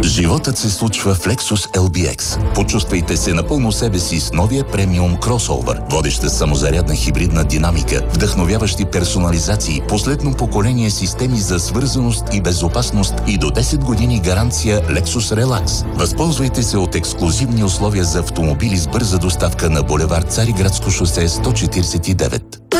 Животът се случва в Lexus LBX. Почувствайте се напълно себе си с новия премиум кросовър. Водеща самозарядна хибридна динамика, вдъхновяващи персонализации, последно поколение системи за свързаност и безопасност и до 10 години гаранция Lexus Relax. Възползвайте се от ексклузивни условия за автомобили с бърза доставка на булевард Цариградско шосе 149.